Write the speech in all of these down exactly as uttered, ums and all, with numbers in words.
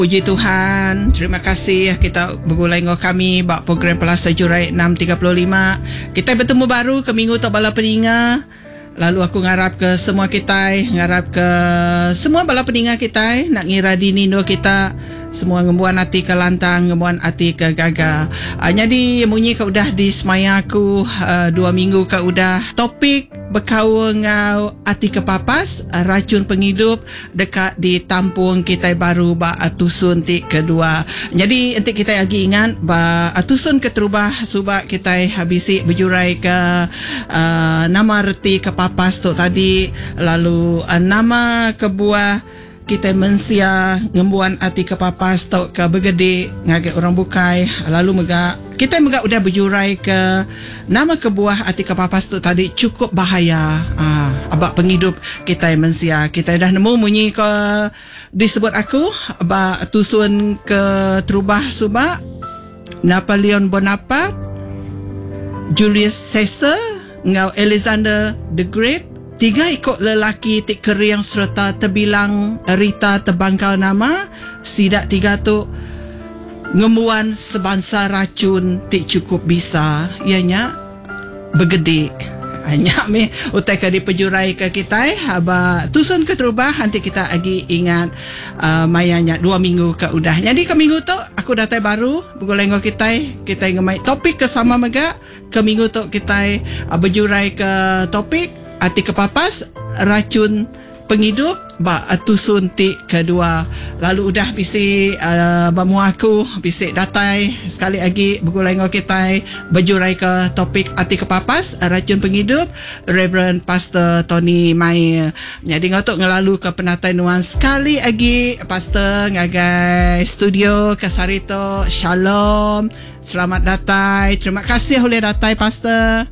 Puji Tuhan, terima kasih kita bergulai dengan kami bak program Pelasa Jurai enam tiga lima. Kita bertemu baru ke minggu tok bala peninga. Lalu aku ngarap ke semua kita, ngarap ke semua bala peninga kita, nak ngira di nindo kita semua ngembuan hati ke lantang, ngembuan hati ke gaga. Uh, jadi munyi ke udah di semaya aku uh, dua minggu ke udah topik berkau ngau hati ke papas, uh, racun penghidup dekat di tampung kita baru ba atusun ti kedua. Jadi nanti kita lagi ingat ba atusun keterubah subak kita habisi berjurai ke uh, nama reti ke papas tu tadi, lalu uh, nama kebuah kita mensia ngembuan hati ke papas tau ke bergede ngagak orang bukai, lalu mega kita mega udah berjurai ke nama kebuah hati ke papas tu tadi cukup bahaya. Ah, abak penghidup kita mensia kita dah nemu munyi ke disebut aku abak tusun ke terubah subak Napoleon Bonaparte, Julius Caesar ngau Alexander the Great. Tiga ikut lelaki tik keriang serta terbilang Rita terbangkau nama. Sidak tiga tu ngemuan sebangsa racun tik cukup bisa. Ianya bergede. Hanya me utai ke di pejurai ke kita haba tusun ke terubah nanti kita lagi ingat uh, mayanya dua minggu ke udah. Jadi ke minggu tu aku datang baru bergoleng kita kita ngemai topik ke sama mega. Ke minggu tu kita uh, berjurai ke topik hati ke papas, racun penghidup, ba atusun ti kedua. Lalu udah bisi uh, bamu aku bisi datai sekali lagi bergulai dengan kita berjurai ke topik hati ke papas, racun penghidup, Reverend Pastor Tony Mai. Jadi ngotok ngelalu ke penatai nuan sekali lagi Pastor ngagai studio ke Sarito. Shalom, selamat datai. Terima kasih oleh datai Pastor.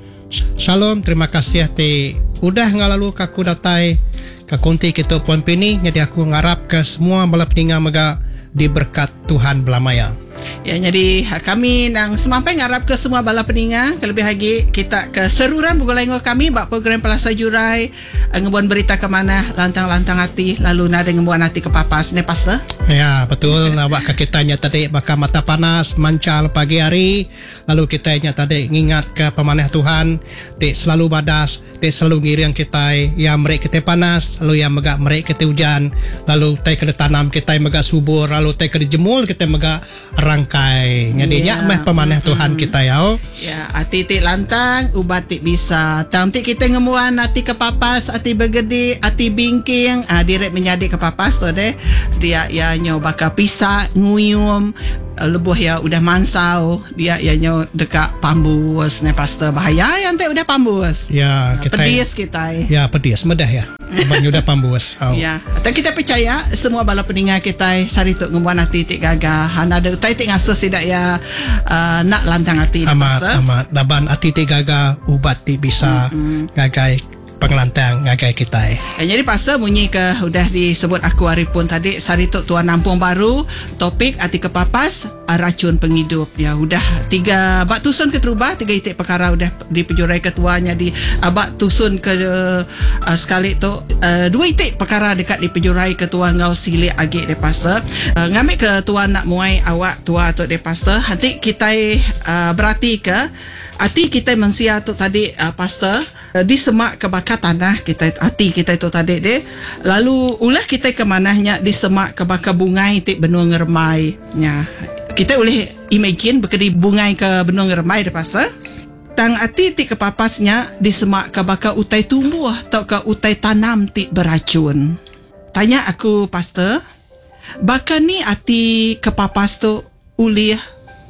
Shalom, terima kasih ti udah ngalalu kaku datai ke konti kita puan pini. Jadi aku ngarap ke semua bala peninga mega diberkat Tuhan belamaya. Ya, jadi kami nang semampai ngarap ke semua bala peninga, kelebih lagi kita ke seruran bergulai dengan kami bak program Pelasa Jurai ngebuan berita ke mana lantang-lantang hati, lalu nada ngebuan hati ke papas ne Pastor. Ya betul. Awak ke kita nya tadi bakal mata panas mancal pagi hari, lalu kita nya tadi ngingat ke pemanah Tuhan tik selalu badas, tik selalu ngiring kita ya merek kita panas, lalu yang megak merek kita hujan, lalu tai kena tanam kita megak subur, lalu tai kena jemul kita megak rangkai. Nyadinya yeah. Meh pemanah Tuhan mm-hmm. kita ya. Ya, hati tik lantang, ubat tik bisa. Tanti kita ngemuan hati ke papas, hati bergede, hati bingking, ah direct menjadi ke papas tu deh. Dia ya nyo bakal pisah, nguyum, lebuh ya udah mansau, dia ya nyo dekat pambus ne Pastor. Bahaya yang teh udah pambus. Ya, kita pedis kita. Ya, pedis medah ya. Banyak udah pambus. Oh. Ya, dan kita percaya semua bala peninga kita sarituk ngemuan hati tik gagah. Hana ada utai tik ngasuh sidak ya uh, nak lantang hati amat Pastor. Amat daban hati tik gagah ubat tik bisa mm-hmm. gagai pengelantang ngagai kita. Eh, jadi Pastor bunyi ke udah disebut aku hari pun tadi Sarituk Tuan Nampung Baru, topik hati ke papas, racun penghidup. Ya udah tiga bak tusun ke terubah, tiga itik perkara udah dipejurai ketuanya di uh, bak tusun ke uh, sekali tu uh, dua itik perkara dekat dipejurai ketua ngau silik agik de Pastor. Uh, ngambil ke tuan nak muai awak tua tu de Pastor. Nanti kita uh, berarti ke hati kita mensia tu tadi uh, Pastor uh, disemak ke bakar tanah kita hati kita itu tadi deh. Lalu ulah kita ke manahnya disemak ke bakar bungai tik benua ngermai nya. Kita boleh imagine berkedi bungai ke benua ngermai de Pastor. Tang hati tik ke papasnya disemak ke bakar utai tumbuh atau ke utai tanam tik beracun. Tanya aku Pastor, bakar ni hati ke papas tu ulih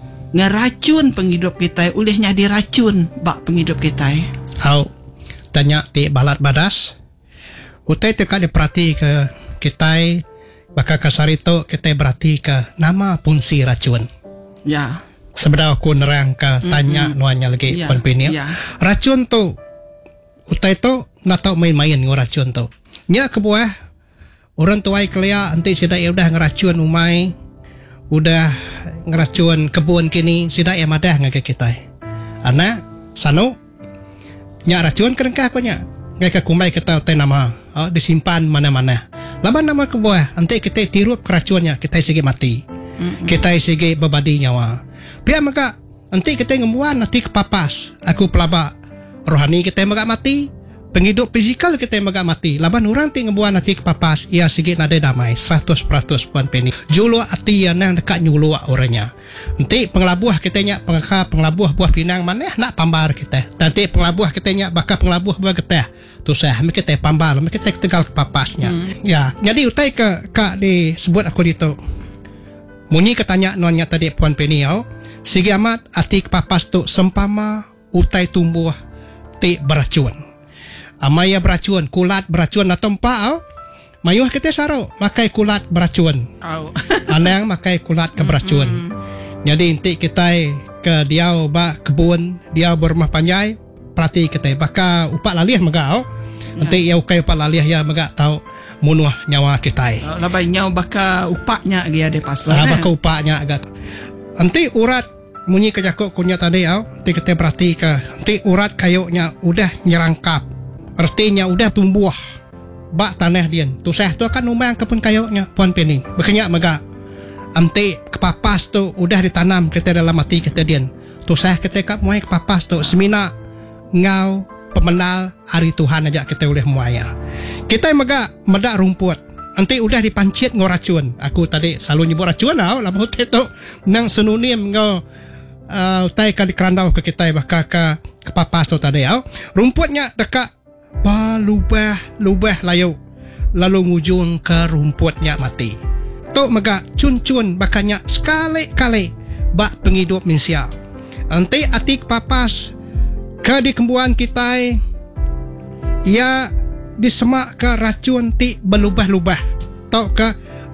ngeracun penghidup kita, ulihnya diracun bak penghidup kita. Au tanya ti balat badas. Utai teka diperhati ke kita baka kasarito kita berarti ke nama punsi racun. Ya. Sebenarnya aku nerang ke tanya mm-hmm. nuanya lagi ya. Penpini. Ya. Racun tu utai tu nak tahu main-main ngau racun tu. Nya kebuah orang tuai kelia anti sidak udah ngeracun umai, udah ngeracun kebun kini sidak yang madah ngagai kita. Anak sano nya racun kerengkah ko nya. Ngai ka kumai kita utai nama oh, disimpan mana-mana. Laban nama kebuah, nanti kita tirup keracuannya, kita sige mati. Mm-mm. Kita sige babadi nyawa. Biar maka nanti kita ngembuan nanti kepapas. Aku pelaba rohani kita magak mati. Penghidup fizikal kita magak mati. Laban orang ti ngembuan nanti kepapas. Ia sige nada damai seratus peratus puan peni. Julu ati yang dekat nyulu orangnya. Nanti penglabuh kita nya pengaka penglabuh buah pinang mana nak pambar kita. Nanti penglabuh kita nya bakal penglabuh buah kita. Tu saya mereka kita pambar, mereka kita tegal kepapasnya. Hmm. Ya, jadi utai ke kak disebut aku dito. Muni katanya nonnya tadi puan peni au. Sige amat ati kepapas tu sempama utai tumbuh ti beracun. Amaya beracun, kulat beracun atau empa au. Mayuh kita saro makai kulat beracun. Au. Anang makai kulat ke beracun. Mm-hmm. Jadi inti kita ke dia ba kebun, dia berumah panjai, perhati kita baka upak laliah maga au. Nanti ya ukai upak laliah ya maga tahu munuh nyawa kita. Oh, labai nyawa baka upaknya dia de pasal. Ah, baka upaknya agak. Nanti urat munyi ke jakok kunya tadi au. Nanti kita perhati ke. Nanti urat kayunya udah nyerangkap. Artinya udah tumbuh bak tanah dia. Tu saya tu akan numbang kepun kayunya puan peni. Bekenya maga. Ante kepapas tu udah ditanam kita dalam mati kita dia. Tu saya ketika muai kepapas tu semina ngau pemenal hari Tuhan aja kita boleh muaya. Kita maga medak rumput. Ante udah dipancit ngoracun. Aku tadi selalu nyebut racun tau. Lama hotel tu nang sinonim ngau uh, utai kali kerandau ke kita baka ke kepapas tu tadi tau. Rumputnya dekat pa lubah lubah layu lalu ngujung ke rumputnya mati. Tok maga cun-cun bakanya sekali-kali bak penghidup manusia. Nanti atik papas ke di kembuan kita ya disemak ke racun ti berlubah-lubah. Tok ke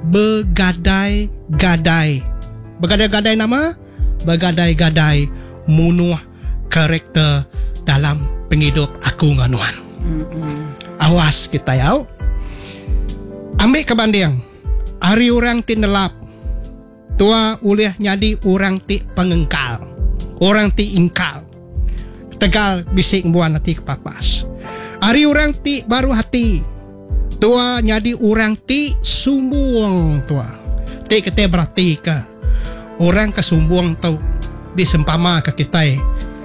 begadai-gadai. Begadai-gadai nama? Begadai-gadai munuh karakter dalam penghidup aku nganuan. Mm-mm. Awas kita yau. Ambil ke banding. Hari orang ti nelap. Tua ulih nyadi orang ti pengengkal. Orang ti ingkal. Tegal bisik buan hati kepapas. Hari orang ti baru hati. Tua nyadi orang ti sumbung tua. Ti kita berarti ke. Orang kesumbung tu disempama ke kita.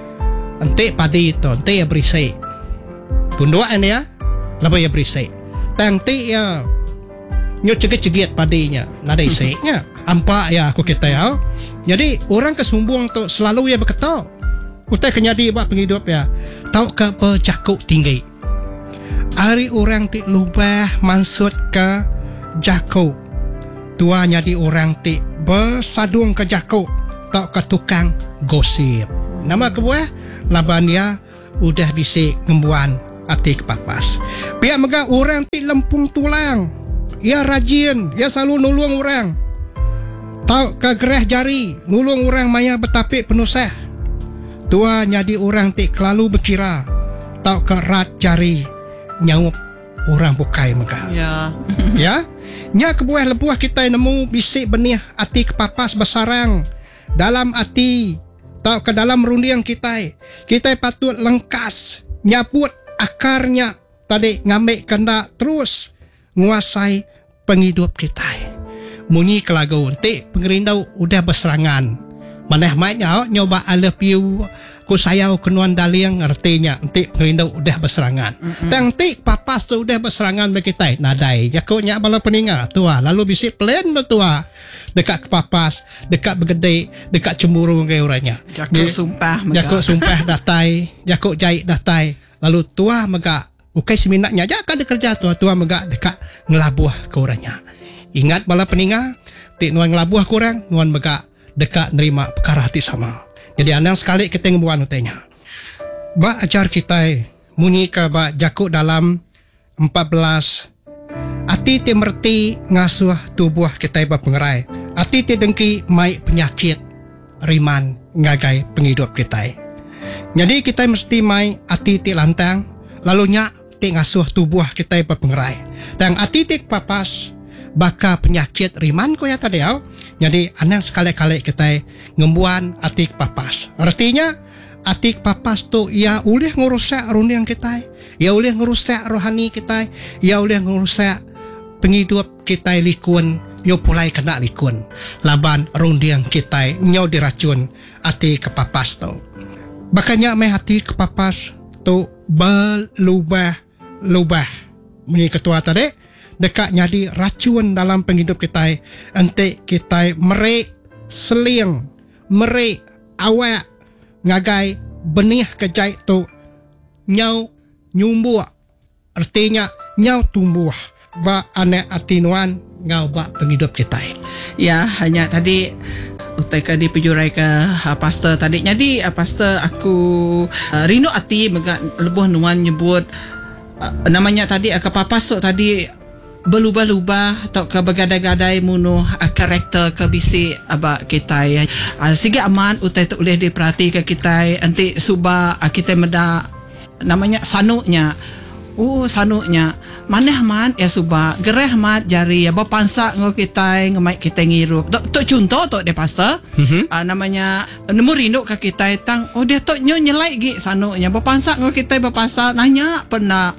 Ente padi tu. Ente ya berisik. Tunduan ya, lepas ya berisik. Tangti ya, nyo cegit-cegit padinya, nada isiknya. Ampak ya aku kita ya. Jadi orang kesumbung tu selalu ya berkata, utai kenyadi bak penghidup ya, tau ke berjakuk tinggi. Hari orang ti lubah mansut ke jakuk. Tua nyadi orang ti bersadung ke jakuk, tau ke tukang gosip. Nama kebuah, laban ya udah bisik ngembuan ati kepapas. Pihak mega orang ti lempung tulang. Ia rajin, ia selalu nulung orang. Tahu ke gerah jari, nulung orang maya betapik penusah. Tua nyadi orang ti kelalu berkira. Tahu ke rat jari, nyaup orang bukai mega. Ya. Ya. Nya kebuah lebuah kita nemu bisik benih ati kepapas besarang dalam ati. Tahu ke dalam rundiang kita. Kita patut lengkas nyaput akarnya tadi ngambil kena terus nguasai penghidup kita. Munyi kelagu nanti pengerindau udah berserangan. Maneh mainnya nyoba I love you ku sayau kenuan daliang artinya nanti pengerindau udah berserangan. Mm-hmm. Nanti papas tu udah berserangan bagi kita. Nadai jakuknya bala peninga tua lalu bisik plan betua dekat kepapas, dekat bergedai, dekat cemburu ngai orangnya. Jakuk sumpah mega. Jakuk sumpah datai, jakuk jahit datai. Lalu tua mega ukai seminatnya aja kan kerja tua tua mega dekat ngelabuh ke orangnya. Ingat bala peninga, tik nuan ngelabuh kurang, nuan mega dekat nerima perkara hati sama. Jadi andang sekali kita ngebuan utainya. Ba ajar kita munyi ke ba jakuk dalam empat belas. Ati ti merti ngasuh tubuh kita ba pengerai. Ati ti dengki mai penyakit riman ngagai penghidup kita. Jadi kita mesti mai ati ti lantang, lalu nya ti ngasuh tubuh kita berpengerai. Dan ati ti papas baka penyakit riman ko ya tadi au. Jadi anang sekali-kali kita ngembuan ati papas. Artinya ati papas tu ia ulih ngurusak rundiang kita, ia ulih ngurusak rohani kita, ia ulih ngurusak penghidup kita likun nyo pulai kena likun laban rundiang kita nyo diracun ati kepapas tu bakanya me hati kepapas tu berlubah lubah bunyi ketua tadi dekat jadi racun dalam penghidup kita ente kita merik seling merik awak ngagai benih kejai tu nyau nyumbuh artinya nyau tumbuh ba anak atinuan ngau ba penghidup kita. Ya, hanya tadi utai ka di pejurai ke uh, pastor tadi. Jadi uh, pastor aku uh, rindu ati megak lebuh nuan nyebut uh, namanya tadi uh, kepapas tu tadi berubah-ubah atau ke bergadai-gadai munuh uh, karakter ke bisi aba kita ya. Uh, Sige aman utai tu boleh diperhatikan kita nanti suba uh, kita meda namanya sanuknya. Oh sanuknya maneh mat ya suba gereh mat jari ya bapansa ngo kita ngemai kita ngirup tok contoh tok de pastor mm-hmm. uh, namanya nemu rindu ka kita tang oh dia tok nyo nyelai gi sanuknya bapansa ngo kita bapansa nanya pernah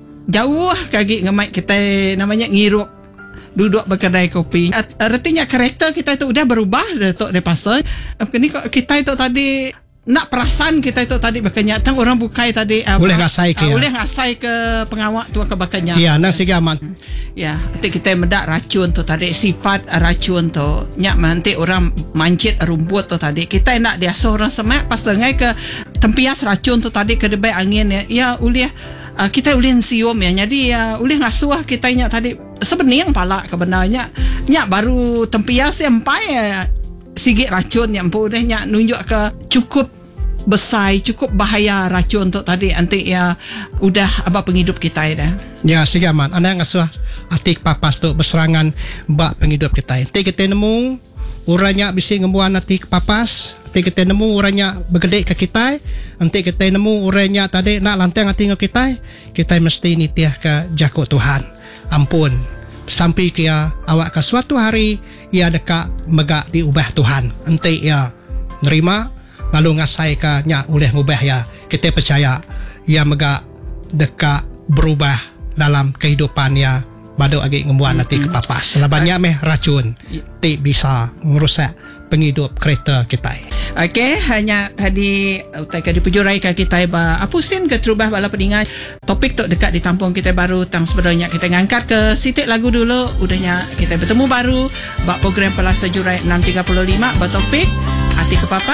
jauh kagi ngemai kita namanya ngirup duduk berkedai kopi. Artinya karakter kita itu udah berubah dah tok de pastor. Ini kita itu tadi nak perasan kita itu tadi berkenyatang orang bukai tadi uh, boleh ngasai ke uh, ya? Boleh ngasai ke pengawak tu ke bakanya ya nak siga amat ya nanti kita medak racun tu tadi sifat racun tu nyak nanti orang mancit rumput tu tadi kita nak dia seorang semak pas dengai ke tempias racun tu tadi ke debai angin ya ya ulih uh, kita ulih sium ya jadi ya ulih ngasuh kita nyak tadi sebenarnya pala kebenarnya nyak baru tempias yang empai ya sigit racun yang pun dah nunjuk ke cukup besar cukup bahaya racun tu tadi nanti ya udah apa penghidup kita dah ya siga aman anda ngasuh atik papas tu berserangan bak penghidup kita nanti kita nemu orangnya bisa ngembuan atik papas nanti kita nemu orangnya bergedek ke kita nanti kita nemu orangnya tadi nak lantang hati kita kita mesti nitiah ke jakut Tuhan ampun sampai kia awak ke suatu hari ia dekat megak diubah Tuhan ente ia nerima lalu ngasai ka nya boleh ngubah ya kita percaya ia megak dekat berubah dalam kehidupannya badu agi ngembuan nanti kepapas labannya meh racun ti bisa merusak penghidup kereta kita. Okey, hanya tadi utai ka dipujurai ka kita ba apusin ke terubah bala peningat topik tu dekat di tampung kita baru tang sebenarnya kita ngangkat ke sitik lagu dulu udahnya kita bertemu baru ba program Pelasa Jurai enam tiga lima ba topik hati kepapa